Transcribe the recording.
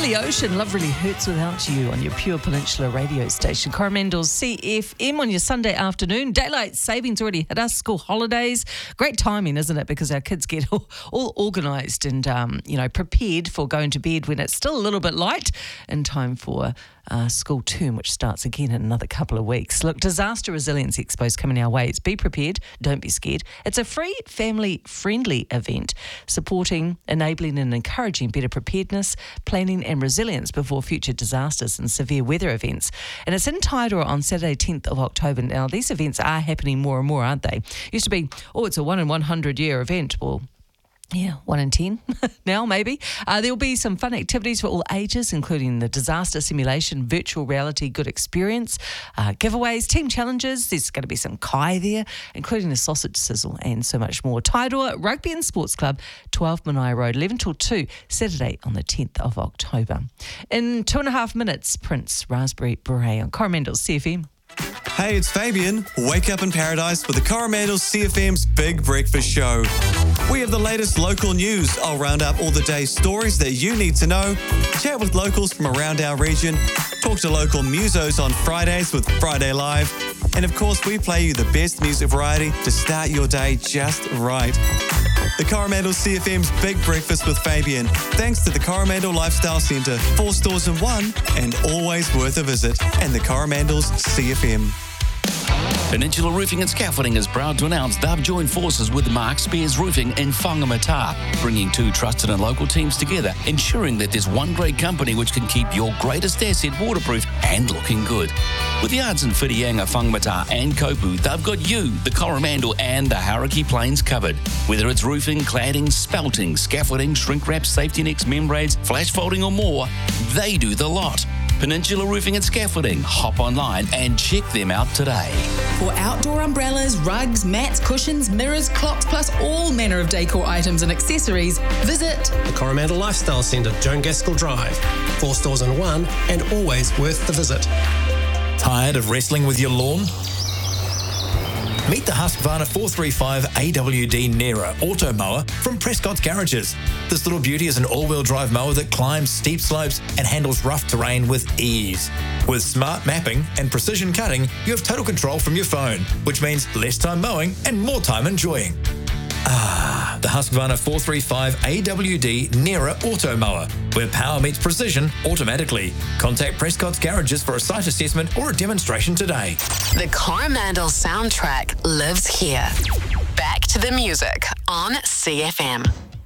Billy Ocean, Love Really Hurts Without You on your Pure Peninsula radio station. Coromandel's CFM on your Sunday afternoon. Daylight savings already hit us, school holidays. Great timing, isn't it? Because our kids get all organised and, prepared for going to bed when it's still a little bit light in time for school term, which starts again in another couple of weeks. Look, Disaster Resilience Expo's coming our way. It's Be Prepared, Don't Be Scared. It's a free, family-friendly event supporting, enabling and encouraging better preparedness, planning and resilience before future disasters and severe weather events. And it's in Tairua on Saturday 10th of October. Now, these events are happening more and more, aren't they? Used to be, it's a 1 in 100 year event. Well, yeah, 1 in 10 now, maybe. There will be some fun activities for all ages, including the disaster simulation, virtual reality, good experience, giveaways, team challenges. There's going to be some kai there, including a sausage sizzle and so much more. Tairua Rugby and Sports Club, 12 Manaia Road, 11 till 2, Saturday on the 10th of October. In 2.5 minutes, Prince Raspberry Beret on Coromandel's CFM. Hey, it's Fabian. Wake up in paradise with the Coromandel's CFM's Big Breakfast Show. We have the latest local news. I'll round up all the day's stories that you need to know, chat with locals from around our region, talk to local musos on Fridays with Friday Live, and of course we play you the best music variety to start your day just right. The Coromandel's CFM's Big Breakfast with Fabian. Thanks to the Coromandel Lifestyle Centre, 4 stores in one, and always worth a visit. And the Coromandel's CFM. Peninsula Roofing and Scaffolding is proud to announce they've joined forces with Mark Spears Roofing in Whangamata, bringing 2 trusted and local teams together, ensuring that there's one great company which can keep your greatest asset waterproof and looking good. With yards in Whitianga, Whangamata and Kopu, they've got you, the Coromandel and the Hauraki Plains covered. Whether it's roofing, cladding, spelting, scaffolding, shrink wrap, safety nets, membranes, flash folding or more, they do the lot. Peninsula Roofing and Scaffolding. Hop online and check them out today. For outdoor umbrellas, rugs, mats, cushions, mirrors, clocks, plus all manner of decor items and accessories, visit the Coromandel Lifestyle Centre, Joan Gaskell Drive. 4 stores in one and always worth the visit. Tired of wrestling with your lawn? Meet the Husqvarna 435 AWD Nera Auto Mower from Prescott's Garages. This little beauty is an all-wheel drive mower that climbs steep slopes and handles rough terrain with ease. With smart mapping and precision cutting, you have total control from your phone, which means less time mowing and more time enjoying. The Husqvarna 435 AWD Nera Auto Mower, where power meets precision automatically. Contact Prescott's Garages for a site assessment or a demonstration today. The Coromandel soundtrack lives here. Back to the music on CFM.